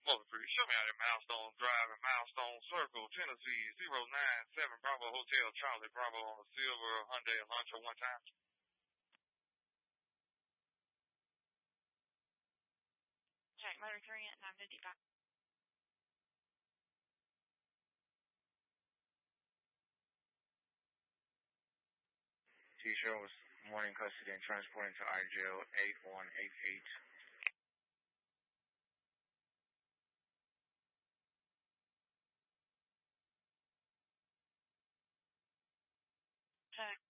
Mother Free, show me out at Milestone Drive and Milestone Circle, Tennessee, 097 Bravo Hotel Charlie Bravo on the silver Hyundai Elantra one time. Check motor 3 at 955. T-Show was morning custody and transporting to IJL 8188. Check.